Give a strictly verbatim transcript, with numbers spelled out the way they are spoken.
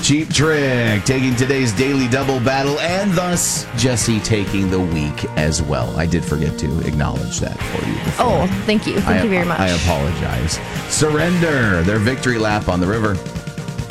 Cheap Trick taking today's daily double battle, and thus Jesse taking the week as well. I did forget to acknowledge that for you before. Oh, thank you. Thank I, you very much. I apologize. Surrender, their victory lap on the river.